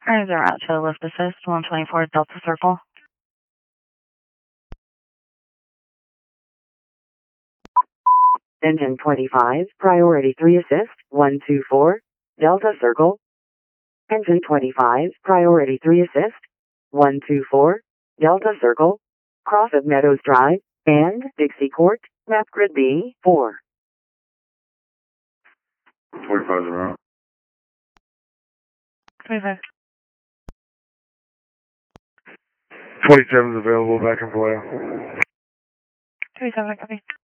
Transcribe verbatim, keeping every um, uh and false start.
Cruiser out to lift assist, one twenty-four Delta Circle. Engine twenty-five, priority three assist, one two four, Delta Circle. Engine twenty-five, priority three assist, one two four, Delta Circle, cross of Meadows Drive, and Dixie Court, map grid B, four. twenty-five is around. twenty-five. twenty-seven is available, back in play. twenty-seven, copy.